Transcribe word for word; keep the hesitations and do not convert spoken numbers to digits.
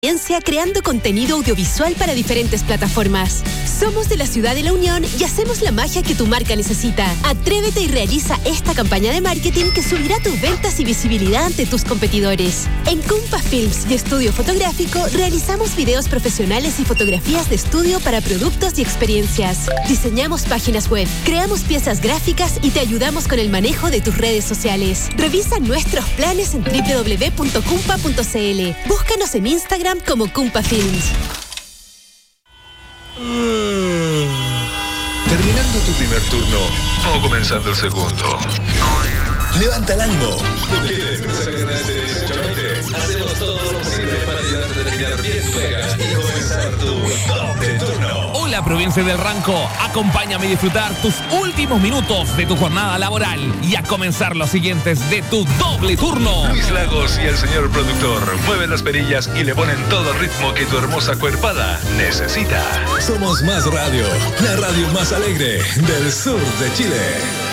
creando contenido audiovisual para diferentes plataformas. Somos de la Ciudad de la Unión y hacemos la magia que tu marca necesita. Atrévete y realiza esta campaña de marketing que subirá tus ventas y visibilidad ante tus competidores. En Kumpa Films y Estudio Fotográfico realizamos videos profesionales y fotografías de estudio para productos y experiencias. Diseñamos páginas web, creamos piezas gráficas y te ayudamos con el manejo de tus redes sociales. Revisa nuestros planes en doble u doble u doble u punto kumpa punto c l. Búscanos en Instagram como Kumpa Films. Terminando tu primer turno o comenzando el segundo. Levanta el ánimo. Hacemos todo lo posible para ayudarte a terminar bien tu pega y comenzar tu doble turno. Hola, provincia del Ranco. Acompáñame a disfrutar tus últimos minutos de tu jornada laboral y a comenzar los siguientes de tu doble turno. Luis Lagos y el señor productor mueven las perillas y le ponen todo el ritmo que tu hermosa cuerpada necesita. Somos Más Radio, la radio más alegre del sur de Chile.